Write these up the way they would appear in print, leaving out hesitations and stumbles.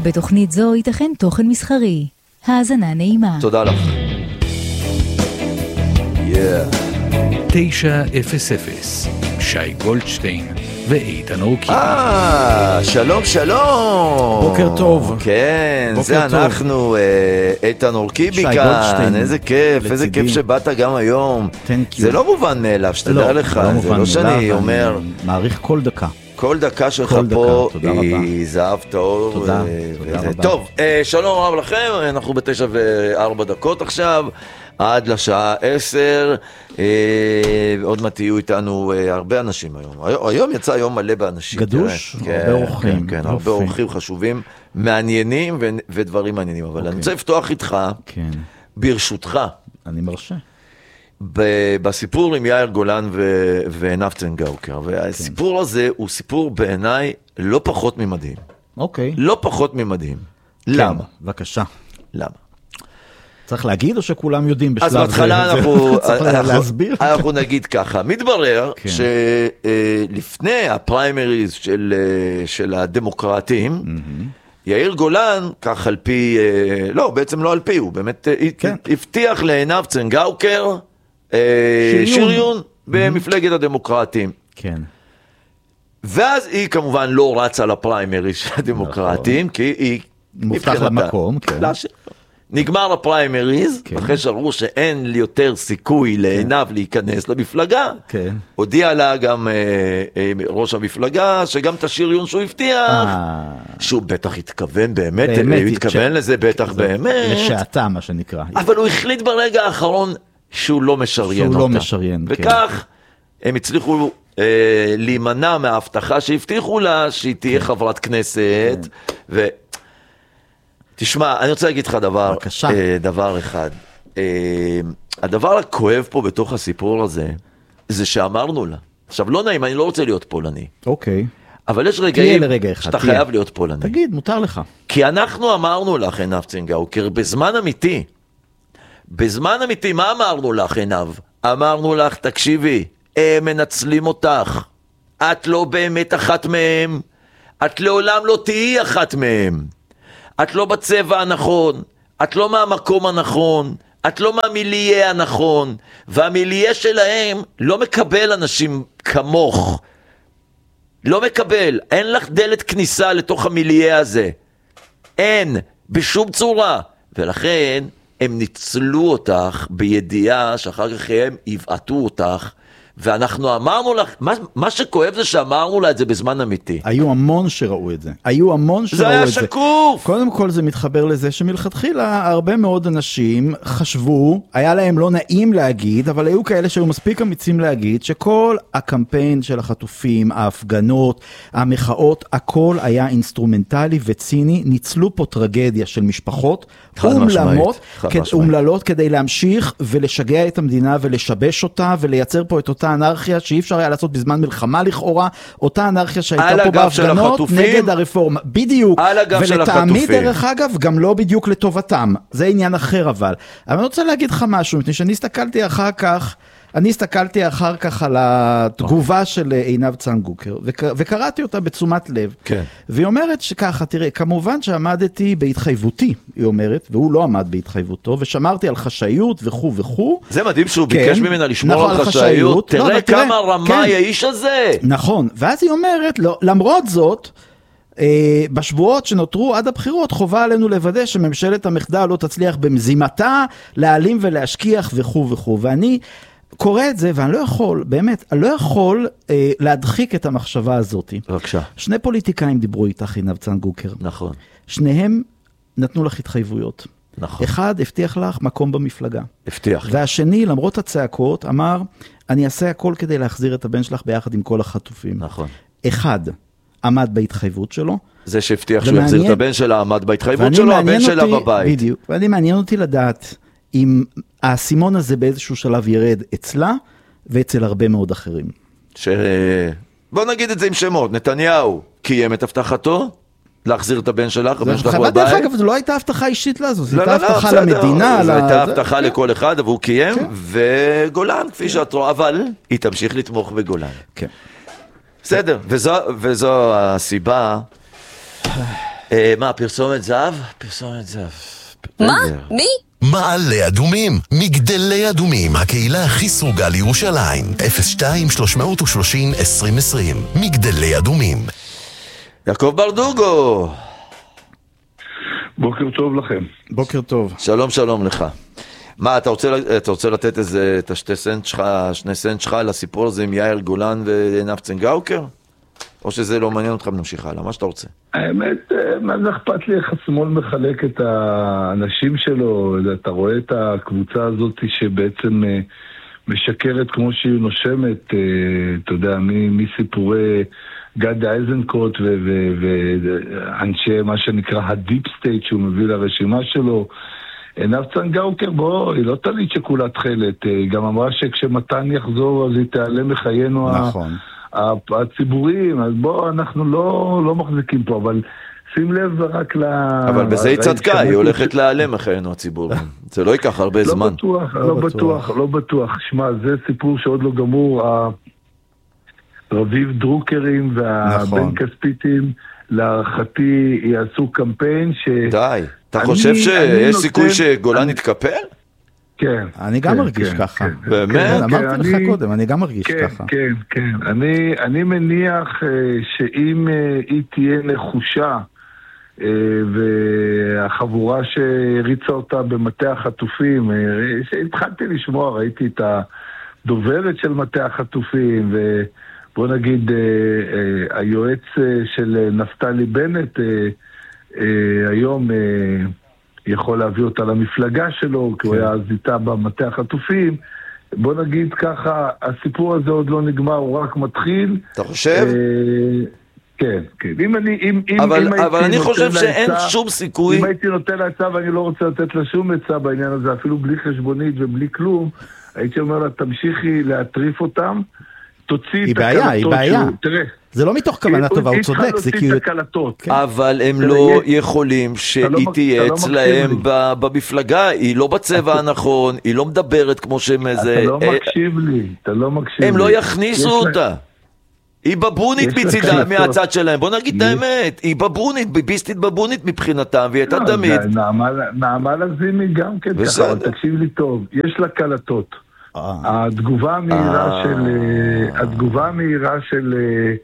בתוכנית זו ייתכן תוכן מסחרי. האזנה נעימה. תודה לך. 900 שי גולדשטיין ואיתן אורקי. שלום שלום. בוקר טוב. כן, בוקר זה טוב. אנחנו, איתן אורקי שי כאן. גולדשטיין. איזה כיף, איזה לצידי. כיף שבאת גם היום. Thank you. זה לא מובן מאליו, שתדע לך. זה לא שאני אומר, מעריך כל דקה. כל דקה שלך כל דקה, פה תודה היא זהב טהור. תודה, תודה רבה. טוב, שלום רב לכם, אנחנו ב9:04 עכשיו, עד לשעה 10. עוד מעט תהיו איתנו הרבה אנשים היום. היום יצא יום מלא באנשים. גדוש, תראה. הרבה אורחים. כן, הרבה אורחים חשובים, מעניינים ודברים מעניינים. אבל אני רוצה לפתוח איתך, כן, ברשותך, אני מרשה. בסיפור עם יאיר גולן ועינב צנגאוקר, והסיפור הזה הוא סיפור בעיניי לא פחות ממדהים. אוקיי. לא פחות ממדהים. למה? כן, בבקשה. למה? צריך להגיד או שכולם יודעים בשלב זה? אז בהתחלה להסביר? אנחנו נגיד ככה, מתברר כן. שלפני הפריימריז של הדמוקרטים, יאיר גולן, כך על פי, לא, בעצם לא על פי, הוא באמת כן. הבטיח לעינב צנגאוקר שריון במפלגת הדמוקרטים. כן. ואז היא כמובן לא רצה לפריימריז של הדמוקרטים, כי היא מובטח למקום, כן. נגמר הפריימריז, כן. אחרי שאמרו שאין לי יותר סיכוי לעינב להיכנס למפלגה, כן. הודיע לה גם ראש המפלגה, שגם את השריון שהוא הבטיח, שהוא בטח התכוון באמת, הוא התכוון לזה בטח באמת, לשעתה מה שנקרא. אבל הוא החליט ברגע האחרון שהוא לא משריין אותה. שהוא לא משריין, כן. וכך הם הצליחו להימנע מההבטחה שהבטיחו לה, שהיא תהיה חברת כנסת, תשמע, אני רוצה להגיד לך דבר אחד. הדבר הכואב פה בתוך הסיפור הזה, זה שאמרנו לה. עכשיו, לא נעים, אני לא רוצה להיות פולני. אוקיי. אבל יש רגעים לרגע אחד, שאתה חייב להיות פולני. תגיד, מותר לך. כי אנחנו אמרנו לך, עינב צנגאוקר, בזמן אמיתי. בזמן אמיתי, מה אמרנו לך, עינב? אמרנו לך, תקשיבי, הם מנצלים אותך. את לא באמת אחת מהם. את לעולם לא תהיי אחת מהם. את לא בצבע הנכון, את לא מהמקום הנכון, את לא מהמיליה הנכון, והמיליה שלהם לא מקבל אנשים כמוך. לא מקבל, אין לך דלת כניסה לתוך המיליה הזה. אין, בשום צורה. ולכן הם ניצלו אותך בידיעה שאחר כך הם יבעטו אותך, ואנחנו אמרנו לך, מה שכואב זה שאמרנו לה את זה בזמן אמיתי. היו המון שראו את זה. זה היה שקוף. קודם כל זה מתחבר לזה שמלכתחילה הרבה מאוד אנשים חשבו, היה להם לא נעים להגיד, אבל היו כאלה שהיו מספיק אמיצים להגיד, שכל הקמפיין של החטופים, ההפגנות, המחאות, הכל היה אינסטרומנטלי וציני, ניצלו פה טרגדיה של משפחות, אומללות כדי להמשיך ולשגע את המדינה ולשבש אותה ולייצר פה את אותה אנרכיה שאי אפשר היה לעשות בזמן מלחמה לכאורה, אותה אנרכיה שהייתה פה בהפגנות נגד הרפורמה, בדיוק, ולטעמי דרך אגב גם לא בדיוק לטובתם, זה עניין אחר אבל אני רוצה להגיד לך משהו, מפני שאני הסתכלתי אחר כך על התגובה של עינב צנגאוקר, וקראתי אותה בתשומת לב, והיא אומרת שככה, תראה, כמובן שעמדתי בהתחייבותי, היא אומרת, והוא לא עמד בהתחייבותו, ושמרתי על חשאיות וכו' וכו'. זה מדהים שהוא ביקש ממנה לשמור על חשאיות, תראה כמה רמה האיש הזה. נכון, ואז היא אומרת, למרות זאת, בשבועות שנותרו עד הבחירות חובה עלינו לוודא שממשלת המחדל לא תצליח במזימתה להעלים ולהשכיח וכו' וכו', ואני קורא את זה, ואני לא יכול, באמת, אני לא יכול להדחיק את המחשבה הזאת. בבקשה. שני פוליטיקאים דיברו איתך, עינב צנגאוקר. נכון. שניהם נתנו לך התחייבויות. נכון. אחד הבטיח לך מקום במפלגה. הבטיח. והשני, למרות הצעקות, אמר, אני אעשה הכל כדי להחזיר את הבן שלך ביחד עם כל החטופים. נכון. אחד עמד בהתחייבות שלו. זה שהבטיח שהוא יחזיר את הבן שלה, עמד בהתחייבות שלו, הבן שלה בבית. בדיוק. ואני מעניין אותי לדעת אם הסימון הזה באיזשהו שלב ירד אצלה, ואצל הרבה מאוד אחרים. בוא נגיד את זה עם שמות. נתניהו קיים את הבטחתו, להחזיר את הבן שלך, הבן שלך בבית. דרך אגב, זו לא הייתה הבטחה אישית לזו, זו הייתה הבטחה למדינה. זו הייתה הבטחה לכל אחד, אבל הוא קיים, וגולן, כפי שאת רואה, אבל היא תמשיך לתמוך בגולן. כן. בסדר, וזו הסיבה מה, פרסומת זהב? פרסומת זהב. מה? מי? מעלה אדומים, מגדלי אדומים, הקהילה הכי סרוגה לירושלים, 02-330-2020, מגדלי אדומים. יעקב ברדוגו. בוקר טוב לכם. בוקר טוב. שלום, שלום לך. מה, אתה רוצה לתת איזה, את שני סנט שלך לסיפור הזה עם יאיר גולן ועינב צנגאוקר? או שזה לא מעניין אותך ונמשיך הלאה, מה שאתה רוצה. האמת, מה זה אכפת לי איך השמאל מחלק את האנשים שלו? אתה רואה את הקבוצה הזאת שבעצם משקרת כמו שהיא נושמת, אתה יודע, מסיפורי גדי איזנקוט ואנשי מה שנקרא הדיפ סטייט שהוא מביא לרשימה שלו. עינב צנגאוקר, היא לא תלית שכולה תחלת, גם אמרה שכשמתן יחזור אז היא תיעלם מחיינו נכון. הציבוריים, אז אנחנו לא מחזיקים פה, אבל שים לב רק אבל בזה היא צדקה, היא הולכת להיעלם מחיינו הציבור. זה לא ייקח הרבה זמן. לא בטוח. שמע, זה סיפור שעוד לא גמור, הרביב דרוקרים והבן כספיתים, להערכתי יעשו קמפיין די, אתה חושב שיש סיכוי שגולן יתקפל? כן. אני גם מרגיש ככה. באמת? אמרתי לך קודם, אני גם מרגיש ככה. כן. אני מניח שאם היא תהיה נחושה, והחבורה שהריצה אותה במטה החטופים, שהתחלתי לשמוע, ראיתי את הדוברת של מטה החטופים, ובוא נגיד, היועץ של נפתלי בנט, היום יכול להביא אותה למפלגה שלו, כי הוא היה אז איתה במטה החטופים. בוא נגיד ככה, הסיפור הזה עוד לא נגמר, הוא רק מתחיל. אתה חושב? כן. אבל אני חושב שאין שום סיכוי. אם הייתי נותן לה עצה, ואני לא רוצה לתת לה שום עצה בעניין הזה, אפילו בלי חשבונית ובלי כלום, הייתי אומר לה, תמשיכי להטריף אותם, תוציא את הקלטות. היא בעיה. תראה. זה לא מתוך כוונה טובה, הוא צודק. אבל הם לא יכולים שהיא תהיה אצלהם במפלגה, היא לא בצבע הנכון, היא לא מדברת כמו שהם איזה... אתה לא מקשיב לי. הם לא יכניסו אותה. היא בבונית מצידה מהצד שלהם, בוא נגיד את האמת, היא בבונית, ביביסטית בבונית מבחינתה, והיא הייתה תמיד. נעמה לזימי גם כן ככה, תקשיב לי טוב, יש לה קלטות. התגובה המהירה של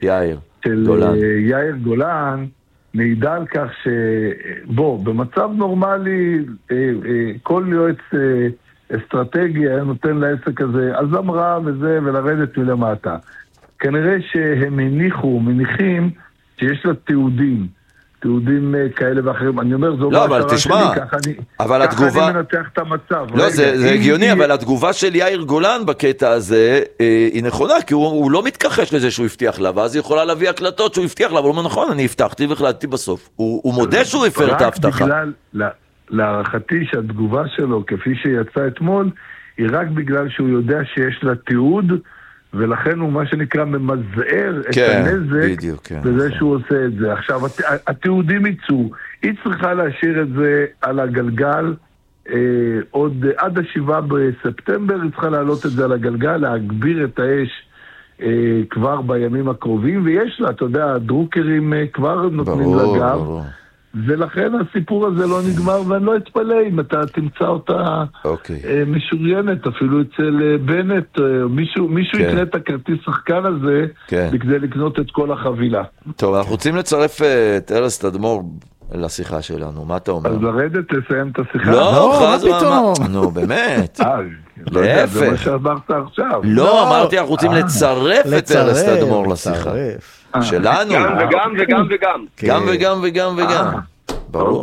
יאיר גולן מעידה על כך במצב נורמלי כל יועץ אסטרטגי היה נותן לעסק הזה אז אמרה וזה ולרדת מלמטה. כנראה שהם מניחים שיש לה תיעודים כאלה ואחרים. אני אומר, זו בהשערה שלי, ככה אני מנתח את המצב. לא, זה הגיוני, אבל התגובה של יאיר גולן בקטע הזה היא נכונה, כי הוא לא מתכחש לזה שהוא הבטיח לה, ואז היא יכולה להביא הקלטות שהוא הבטיח לה, אבל הוא אומר, נכון, אני הבטחתי והחלטתי בסוף. הוא מודה שהוא הפר את ההבטחה. רק בגלל, להערכתי שהתגובה שלו, כפי שיצא אתמול, היא רק בגלל שהוא יודע שיש לה תיעוד, ולכן הוא מה שנקרא ממזער את הנזק בזה שהוא עושה את זה. עכשיו, התיעודים יצאו, היא צריכה להשאיר את זה על הגלגל עוד עד 7 בספטמבר, היא צריכה להעלות את זה על הגלגל, להגביר את האש כבר בימים הקרובים, ויש לה, אתה יודע, הדרוקרים כבר נותנים לגב, ולכן הסיפור הזה לא נגמר, ואני לא אתפלא אם אתה תמצא אותה משוריינת, אפילו אצל בנט, מישהו יקנה את הכרטיס שחקן הזה, בכדי לקנות את כל החבילה. טוב, אנחנו רוצים לצרף את ארז תדמור לשיחה שלנו, מה אתה אומר? אז לרדת לסיים את השיחה? לא, מה פתאום? נו, באמת. להפך. זה מה שאמרת עכשיו. לא, אמרתי, אנחנו רוצים לצרף את ארז תדמור לשיחה. שלנו. גם וגם וגם. גם וגם וגם וגם. ברור.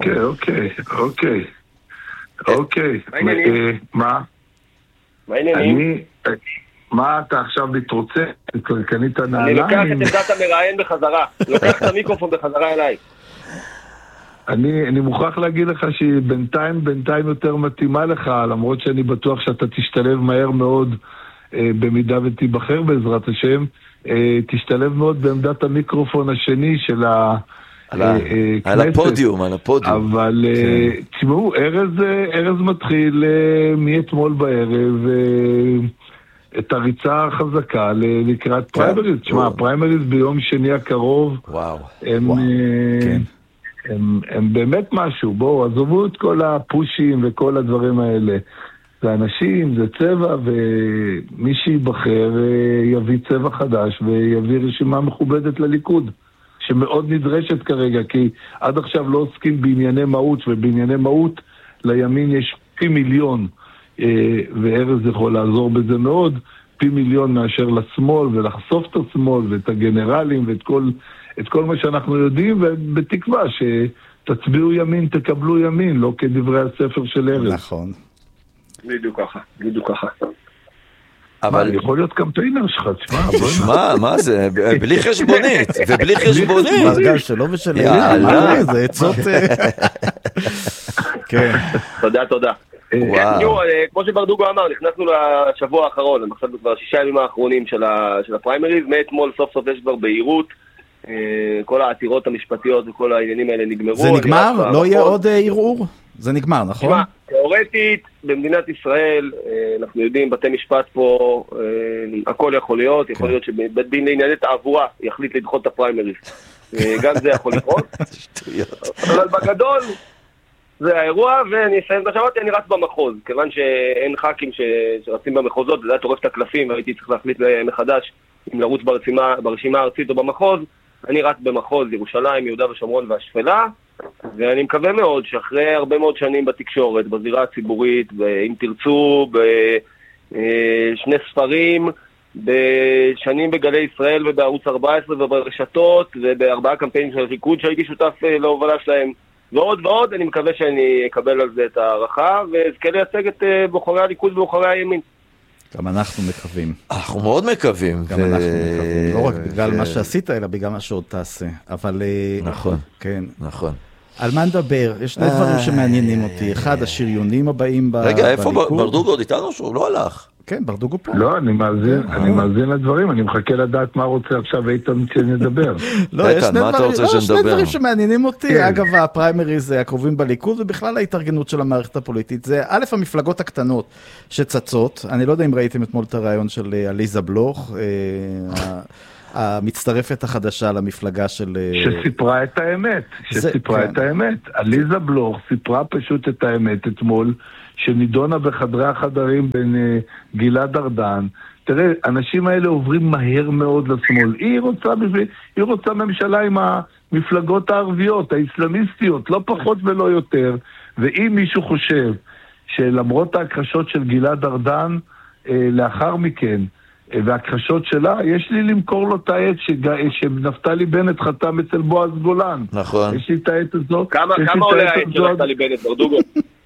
אוקיי. מה? מה העניינים? מה אתה עכשיו מתרוצה? קנית נעליים? אני לוקח את עמדת המראיין בחזרה. לוקח את המיקרופון בחזרה אליי. אני מוכרח להגיד לך שהיא בינתיים יותר מתאימה לך, למרות שאני בטוח שאתה תשתלב מהר מאוד במידה ותיבחר בעזרת השם. תשתלב מאוד בעמדת המיקרופון השני של הכנסת. על הפודיום. אבל תשמעו, ארז מתחיל מאתמול בערב את הריצה החזקה לקראת פריימריז. תשמע, הפריימריז ביום שני הקרוב, הם באמת משהו, בואו, עזובו את כל הפושים וכל הדברים האלה. זה אנשים, זה צבע, ומי שיבחר יביא צבע חדש ויביא רשימה מכובדת לליכוד, שמאוד נדרשת כרגע, כי עד עכשיו לא עוסקים בענייני מהות, ובענייני מהות לימין יש פי מיליון, וארז יכול לעזור בזה מאוד, פי מיליון מאשר לשמאל, ולחשוף את השמאל ואת הגנרלים ואת כל מה שאנחנו יודעים, ובתקווה שתצביעו ימין, תקבלו ימין, לא כדברי הספר של ארז. נכון. בדיוק ככה, בדיוק ככה. אבל יכול להיות קמפיינר שלך, תשמע, מה זה? בלי חשבונית, ובלי חשבונית. מרגל שלו ושל יאללה. זה עצות... כן. תודה. כמו שברדוגו אמר, נכנסנו לשבוע האחרון, אני חושב כבר 6 ימים האחרונים של הפריימריז, מאתמול סוף סוף יש כבר בהירות, כל העתירות המשפטיות וכל העניינים האלה נגמרו. זה נגמר? לא יהיה עוד ערעור? זה נגמר, נכון? תשמע, תיאורטית, במדינת ישראל, אנחנו יודעים, בתי משפט פה, הכל יכול להיות, יכול להיות שבית דין לענייני תעבורה יחליט לדחות את הפריימריז. גם זה יכול לקרות. אבל בגדול, זה האירוע, ואני אסיים את השבוע, אני רץ במחוז, כיוון שאין ח"כים שרצים במחוזות, זה היה טורף את הקלפים, והייתי צריך להחליט מחדש אם לרוץ ברשימה הארצית או במחוז. אני רץ במחוז ירושלים, יהודה ושומרון והשפלה, ואני מקווה מאוד שאחרי הרבה מאוד שנים בתקשורת, בזירה הציבורית, אם תרצו, בשני ספרים, בשנים בגלי ישראל ובערוץ 14 וברשתות, וב4 קמפיינים של ריקוד שהייתי שותף להובלה שלהם, ועוד ועוד, אני מקווה שאני אקבל על זה את הערכה, ואזכה לייצג את בוחרי הליכוד ובוחרי הימין. גם אנחנו מקווים. אנחנו מאוד מקווים. גם אנחנו מקווים. לא רק בגלל מה שעשית, אלא בגלל מה שעוד תעשה. אבל... נכון. כן. נכון. על מה נדבר? יש שני דברים שמעניינים אותי. אחד, השריונים הבאים בליכוד. רגע, איפה ברדוגו עוד איתנו שהוא לא הלך? כן, ברדוגו פה. לא, אני מאזין לדברים, אני מחכה לדעת מה רוצה עכשיו איתן שנדבר. לא, יש שני דברים שמעניינים אותי. אגב, הפריימריז הקרובים בליכוד, ובכלל ההתארגנות של המערכת הפוליטית. זה א', המפלגות הקטנות שצצות. אני לא יודע אם ראיתם אתמול את הרעיון של עליזה בלוך, המצטרפת החדשה למפלגה של... שסיפרה את האמת. עליזה בלוך סיפרה פשוט את האמת אתמול, שנידונה בחדרי החדרים בין גלעד ארדן. תראה, האנשים האלה עוברים מהר מאוד לשמאל. היא רוצה ממשלה עם המפלגות הערביות, האסלאמיסטיות, לא פחות ולא יותר. ואם מישהו חושב שלמרות ההכחשות של גלעד ארדן, לאחר מכן, וההכחשות שלה, יש לי למכור לו את העט שנפתלי בנט חתם אצל בועז גולן. נכון. יש לי את העט הזאת. כמה עולה העט של נפתלי בנט, ברדוגו?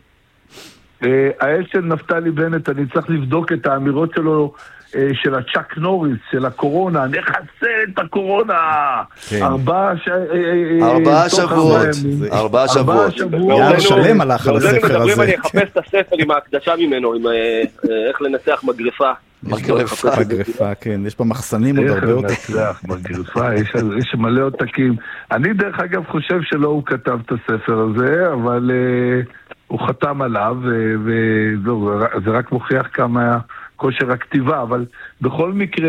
העט של נפתלי בנט, אני צריך לבדוק את האמירות שלו, של הצ'אק נוריס, של הקורונה, נחסל את הקורונה. 4 שבועות. 4 שבועות. יאללה שלם הלך על הספר הזה. אני אחפש את הספר עם ההקדשה ממנו, עם איך לנצח מגרפה. מגרפה, כן. יש פה מחסנים עוד הרבה יותר. איך לנצח מגרפה, יש מלא עותקים. אני דרך אגב חושב שלא הוא כתב את הספר הזה, אבל הוא חתם עליו, וזה רק מוכיח כמה... כושר הכתיבה, אבל בכל מקרה,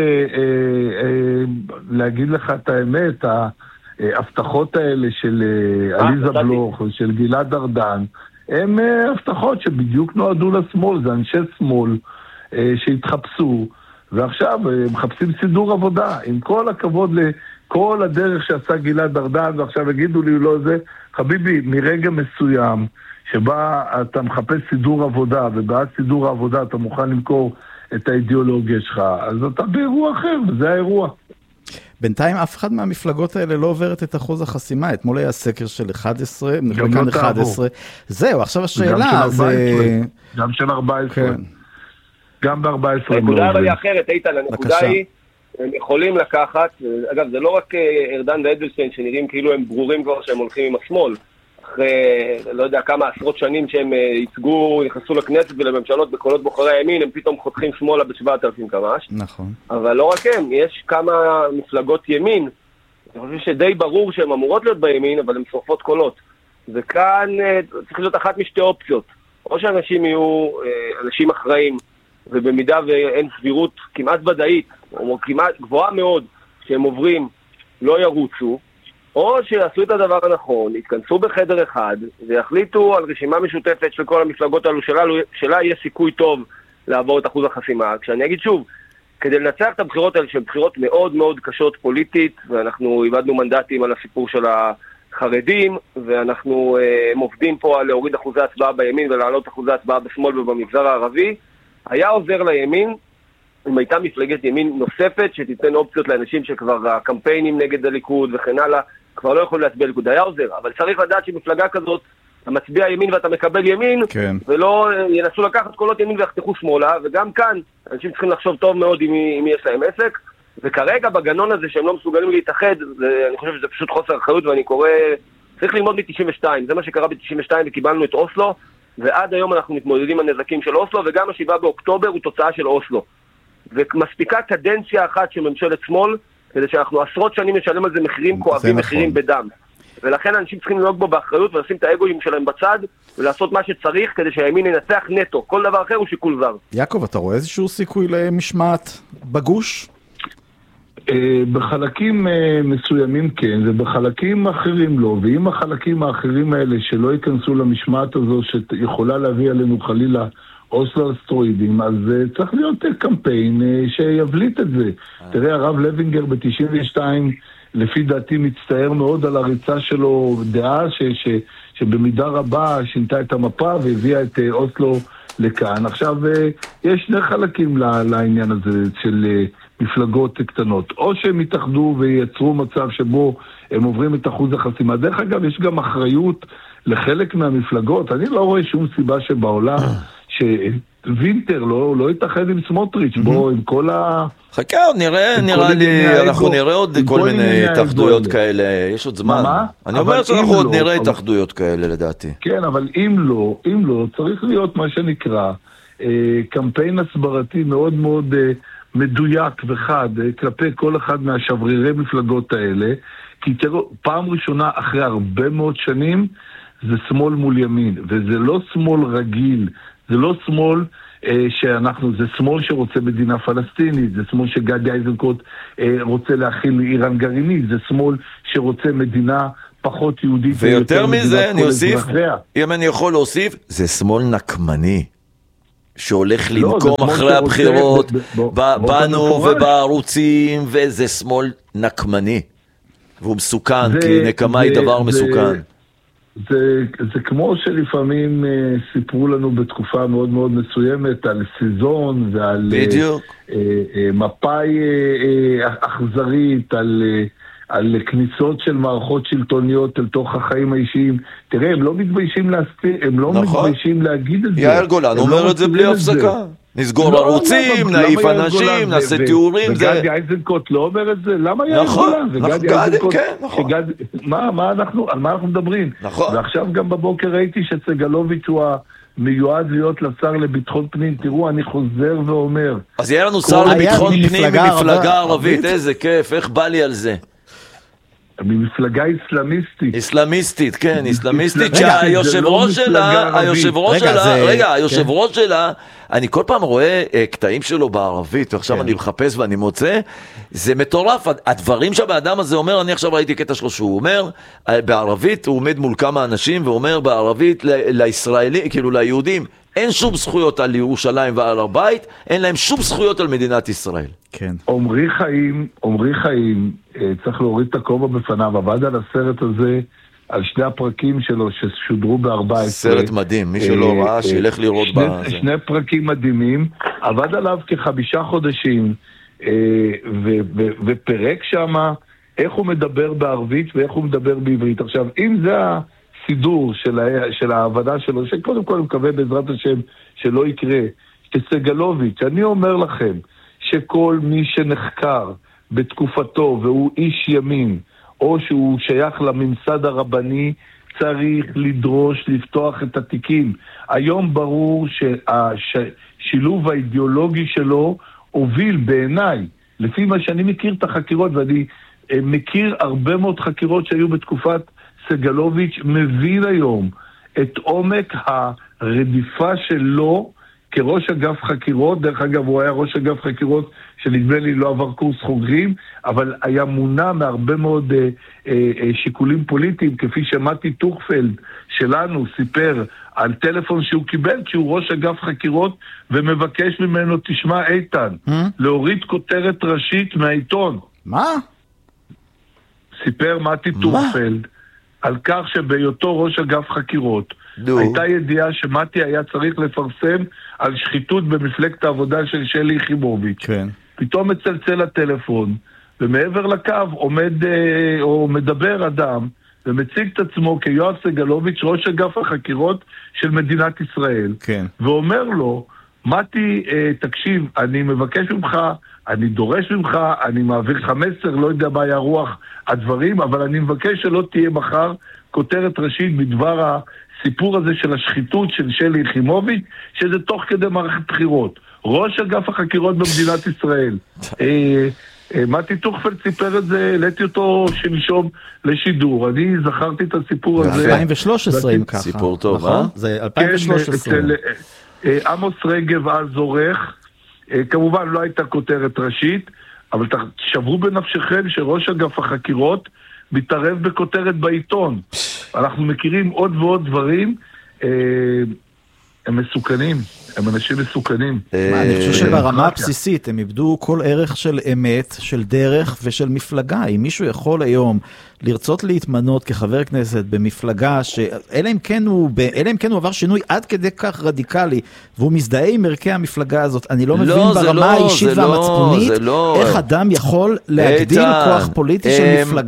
להגיד לך את האמת, ההבטחות האלה של עליזה בלוך, של גלעד ארדן, הן הבטחות שבדיוק נועדו לשמאל, זה אנשי שמאל שהתחפשו, ועכשיו מחפשים סידור עבודה, עם כל הכבוד לכל הדרך שעשה גלעד ארדן, ועכשיו הגידו לי לא זה, חביבי, מרגע מסוים, שבה אתה מחפש סידור עבודה, ובעד סידור העבודה אתה מוכן למכור את האידיאולוגיה שלך, אז אתה באירוע אחר, וזה האירוע. בינתיים אף אחד מהמפלגות האלה לא עוברת את אחוז החסימה. אתמול היה סקר של 11, כאן 11. זהו, עכשיו השאלה זה... גם של 14. גם ב-14. הנקודה אבל היא אחרת, איתן, הנקודה היא, הם יכולים לקחת, אגב, זה לא רק ארדן ואדלשטיין שנראים כאילו הם ברורים כבר שהם הולכים עם השמאל, אחרי, לא יודע כמה עשרות שנים שהם ייצגו, נכנסו לכנסת ולממשלות בקולות בוחרי הימין, הם פתאום חותכים שמאלה ב7,000 קמ"ש. נכון. אבל לא רק הם, יש כמה מפלגות ימין, אני חושב שדי ברור שהן אמורות להיות בימין, אבל הן שורפות קולות. וכאן צריך להיות אחת משתי אופציות. או שאנשים יהיו אנשים אחראים, ובמידה ואין סבירות כמעט ודאית, או כמעט גבוהה מאוד, שהם עוברים, לא ירוצו, או שיעשו את הדבר הנכון, יתכנסו בחדר אחד, ויחליטו על רשימה משותפת של כל המפלגות האלו, שלה יהיה סיכוי טוב לעבור את אחוז החסימה. כשאני אגיד שוב, כדי לנצח את הבחירות האלה, שהן בחירות מאוד מאוד קשות פוליטית, ואנחנו איבדנו מנדטים על הסיפור של החרדים, ואנחנו עובדים פה על להוריד אחוזי הצבעה בימין ולהעלות אחוזי הצבעה בשמאל ובמגזר הערבי, היה עוזר לימין אם הייתה מפלגת ימין נוספת שתיתן אופציות לאנשים שכבר הקמפיינים נגד הליכוד וכן הלאה, כבר לא יכולים להצביע ליכוד, היה עוזר. אבל צריך לדעת שמפלגה כזאת, אתה מצביע ימין ואתה מקבל ימין, כן. ולא ינסו לקחת קולות ימין ויחתכו שמאלה, וגם כאן אנשים צריכים לחשוב טוב מאוד אם יש להם עסק, וכרגע בגנון הזה שהם לא מסוגלים להתאחד, אני חושב שזה פשוט חוסר אחריות, ואני קורא, צריך ללמוד מ-92, זה מה שקרה ב-92 וקיבלנו את אוסלו, ועד היום אנחנו מתמודדים על נזקים של אוסלו, וגם ה7 באוקטובר הוא תוצאה של אוסלו. ומספיקה קדנציה אחת של ממשלת שמאל, כדי שאנחנו עשרות שנים נשלם על זה מחירים כואבים, מחירים בדם. ולכן אנשים צריכים לנהוג בו באחריות ולשים את האגואים שלהם בצד, ולעשות מה שצריך כדי שהימין ינצח נטו. כל דבר אחר הוא שיקול זר. יעקב, אתה רואה איזשהו סיכוי למשמעת בגוש? בחלקים מסוימים כן, ובחלקים אחרים לא. ואם החלקים האחרים האלה שלא ייכנסו למשמעת הזו, שיכולה להביא עלינו חלילה אוסלו אסטרואידים, אז צריך להיות קמפיין שיבליט את זה. תראה, הרב לוינגר ב-92, לפי דעתי מצטער מאוד על הריצה שלו, דעה שבמידה רבה שינתה את המפה והביאה את אוסלו לכאן. עכשיו, יש שני חלקים לעניין הזה של מפלגות קטנות. או שהם יתאחדו וייצרו מצב שבו הם עוברים את אחוז החסימה. דרך אגב, יש גם אחריות לחלק מהמפלגות. אני לא רואה שום סיבה שבעולם שווינטר לא יתאחד עם סמוטריץ' בו עם כל חכה, נראה לי, אנחנו נראה עוד כל מיני התאחדויות כאלה, יש עוד זמן. אני אומר שאנחנו עוד נראה התאחדויות כאלה לדעתי. כן, אבל אם לא, צריך להיות מה שנקרא קמפיין הסברתי מאוד מאוד מדויק וחד כלפי כל אחד מהשברירי מפלגות האלה, כי תראו, פעם ראשונה אחרי הרבה מאוד שנים זה שמאל מול ימין, וזה לא שמאל רגיל, זה לא שמאל זה שמאל שרוצה מדינה פלסטינית, זה שמאל שגדי איזנקוט רוצה להכיל איראן גרעינית, זה שמאל שרוצה מדינה פחות יהודית. ויותר מזה, אני אוסיף, אם אני יכול להוסיף, זה שמאל נקמני, שהולך לנקום אחרי הבחירות, בנו ובערוצים, וזה שמאל נקמני, והוא מסוכן, כי נקמה היא דבר מסוכן. זה כמו שלפעמים סיפרו לנו בתקופה מאוד מאוד מסוימת על סיזון ועל מפאי אכזרית, על כניסות של מערכות שלטוניות אל תוך החיים האישיים. תראה, הם לא מתביישים להסתיר, הם לא מתביישים להגיד את זה. יאיר גולן אומר את זה בלי הפסקה. נסגור ערוצים, נעיף אנשים, נעשה תיאורים. וגדי איזנקוט לא אומר את זה? למה יאיר גולן? וגדי איזנקוט, על מה אנחנו מדברים? ועכשיו גם בבוקר ראיתי שסגלוביץ' הוא המיועד להיות לשר לביטחון פנים. תראו, אני חוזר ואומר. אז יהיה לנו שר לביטחון פנים ממפלגה ערבית, איזה כיף, איך בא לי על זה. ממפלגה איסלאמיסטית. איסלאמיסטית, כן, איסלאמיסטית, שהיושב-ראש שלה, אני כל פעם רואה קטעים שלו בערבית, ועכשיו אני מחפש ואני מוצא, זה מטורף, הדברים שהאדם הזה אומר, אני עכשיו ראיתי קטע שלו שהוא אומר, בערבית הוא עומד מול כמה אנשים, ואומר בערבית לישראלים, כאילו ליהודים, אין שום זכויות על ירושלים ועל הר בית, אין להם שום זכויות על מדינת ישראל. כן. עומרי חיים, צריך להוריד את הכובע בפניו, עבד על הסרט הזה, על שני הפרקים שלו ששודרו ב-14. סרט מדהים, מי שלא ראה, שילך לראות בזה. שני פרקים מדהימים, עבד עליו כ5 חודשים, ופרק שמה איך הוא מדבר בערבית ואיך הוא מדבר בעברית. עכשיו, אם זה הסידור של העבודה שלו, שקודם כל אני מקווה בעזרת השם שלא יקרה, שסגלוביץ', אני אומר לכם, שכל מי שנחקר בתקופתו והוא איש ימין, או שהוא שייך לממסד הרבני, צריך לדרוש לפתוח את התיקים. היום ברור שהשילוב האידיאולוגי שלו הוביל בעיניי, לפי מה שאני מכיר את החקירות, ואני מכיר הרבה מאוד חקירות שהיו בתקופת סגלוביץ', מבין היום את עומק הרדיפה שלו כראש אגף חקירות, דרך אגב הוא היה ראש אגף חקירות שנדמה לי לא עבר קורס חוקרים, אבל היה מונע מהרבה מאוד שיקולים פוליטיים, כפי שמתי טוכפלד שלנו סיפר על טלפון שהוא קיבל כשהוא ראש אגף חקירות ומבקש ממנו, תשמע איתן, להוריד כותרת ראשית מהעיתון. מה? סיפר מתי טוכפלד על כך שבהיותו ראש אגף חקירות הייתה ידיעה שמתי היה צריך לפרסם על שחיתות במפלגת העבודה של שלי יחימוביץ'. כן. פתאום מצלצל הטלפון, ומעבר לקו עומד או מדבר אדם, ומציג את עצמו כיואב סגלוביץ', ראש אגף החקירות של מדינת ישראל. כן. ואומר לו, מתי, תקשיב, אני מבקש ממך, אני דורש ממך, אני מעביר לך מסר, לא יודע מה היה רוח הדברים, אבל אני מבקש שלא תהיה מחר כותרת ראשית בדבר הסיפור הזה של השחיתות של שלי יחימוביץ', שזה תוך כדי מערכת בחירות. ראש אגף החקירות במדינת ישראל. מתי טוכפלד סיפר את זה, העליתי אותו שלשום לשידור. אני זכרתי את הסיפור הזה. 2013 אם ככה. סיפור טוב, נכון? זה 2013. עמוס רגב אז עורך, כמובן לא הייתה כותרת ראשית, אבל שברו בנפשכם שראש אגף החקירות מתערב בכותרת בעיתון. אנחנו מכירים עוד ועוד דברים, הם מסוכנים, הם אנשים מסוכנים. אני חושב שברמה הבסיסית הם איבדו כל ערך של אמת, של דרך ושל מפלגה. אם מישהו יכול היום לרצות להתמנות כחבר כנסת במפלגה, אלא אם כן הוא עבר שינוי עד כדי כך רדיקלי, והוא מזדהה עם ערכי המפלגה הזאת, אני לא מבין ברמה האישית והמצפונית, איך אדם יכול להגדיל כוח פוליטי של מפלגה.